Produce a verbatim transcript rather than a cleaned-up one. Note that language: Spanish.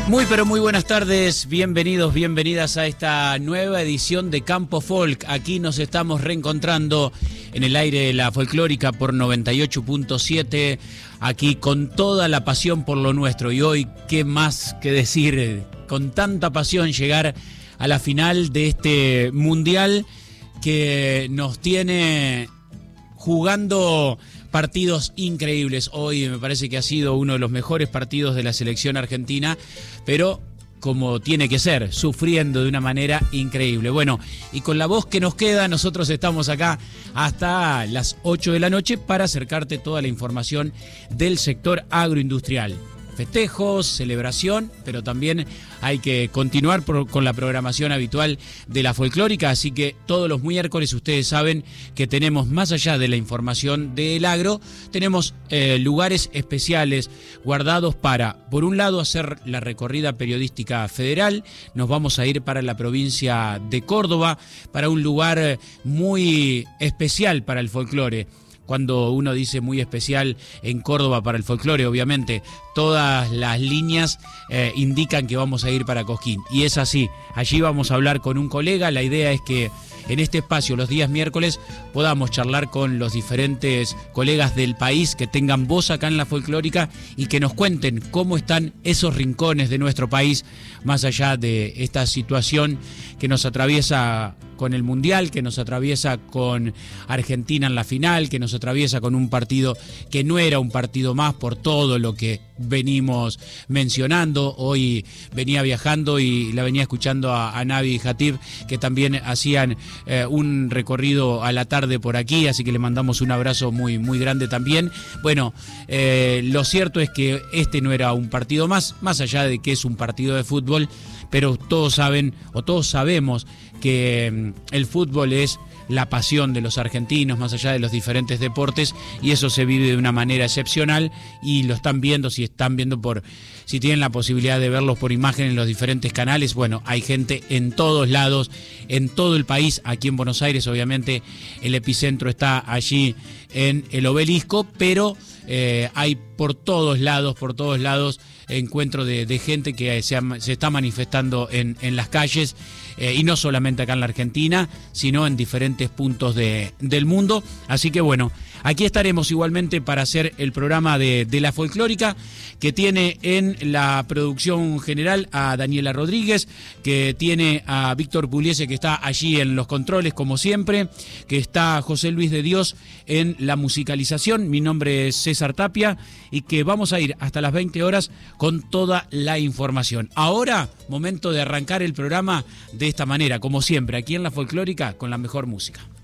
Muy pero muy buenas tardes, bienvenidos, bienvenidas a esta nueva edición de Campo Folk. Aquí nos estamos reencontrando en el aire de la folclórica por noventa y ocho punto siete, aquí con toda la pasión por lo nuestro. Y hoy, qué más que decir, con tanta pasión llegar a la final de este mundial que nos tiene jugando partidos increíbles. Hoy me parece que ha sido uno de los mejores partidos de la selección argentina, pero como tiene que ser, sufriendo de una manera increíble. Bueno, y con la voz que nos queda, nosotros estamos acá hasta las ocho de la noche para acercarte toda la información del sector agroindustrial. Festejos, celebración, pero también hay que continuar por, con la programación habitual de la folclórica, así que todos los miércoles ustedes saben que tenemos, más allá de la información del agro, tenemos eh, lugares especiales guardados para, por un lado, hacer la recorrida periodística federal. Nos vamos a ir para la provincia de Córdoba, para un lugar muy especial para el folclore. Cuando uno dice muy especial en Córdoba para el folclore, obviamente todas las líneas eh, indican que vamos a ir para Cosquín. Y es así, allí vamos a hablar con un colega. La idea es que en este espacio, los días miércoles, podamos charlar con los diferentes colegas del país que tengan voz acá en la folclórica y que nos cuenten cómo están esos rincones de nuestro país, más allá de esta situación que nos atraviesa con el Mundial, que nos atraviesa con Argentina en la final, que nos atraviesa con un partido que no era un partido más por todo lo que venimos mencionando. Hoy venía viajando y la venía escuchando a, a Navi y Hatib, que también hacían eh, un recorrido a la tarde por aquí, así que le mandamos un abrazo muy, muy grande también. Bueno, eh, lo cierto es que este no era un partido más, más allá de que es un partido de fútbol, pero todos saben, o todos sabemos, que el fútbol es la pasión de los argentinos, más allá de los diferentes deportes, y eso se vive de una manera excepcional, y lo están viendo, si están viendo por, si tienen la posibilidad de verlos por imagen en los diferentes canales. Bueno, hay gente en todos lados, en todo el país. Aquí en Buenos Aires, obviamente, el epicentro está allí en el Obelisco, pero eh, hay por todos lados, por todos lados, encuentro de, de gente que se, se está manifestando en, en las calles, eh, y no solamente acá en la Argentina, sino en diferentes puntos de, del mundo. Así que bueno, aquí estaremos igualmente para hacer el programa de, de la folclórica, que tiene en la producción general a Daniela Rodríguez, que tiene a Víctor Pugliese, que está allí en los controles como siempre, que está José Luis de Dios en la musicalización. Mi nombre es César Tapia y que vamos a ir hasta las veinte horas con toda la información. Ahora, momento de arrancar el programa de esta manera, como siempre, aquí en la folclórica, con la mejor música.